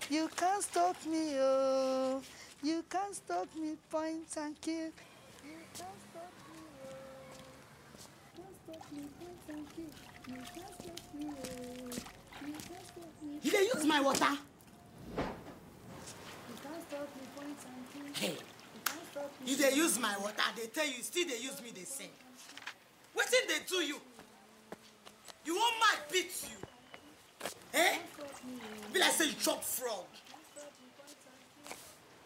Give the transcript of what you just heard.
You can't stop me, oh. You can't stop me, point and kill. You can't stop me, oh. You can't stop me, point and kill. You can't stop me, oh. You can't stop me. You dey use my water. You can't stop me, point and kill. Hey, You can't stop me. you dey use my water. They tell you still they use me the same. Wetin they do you? You want my beat you? Eh? Be like say you chop frog.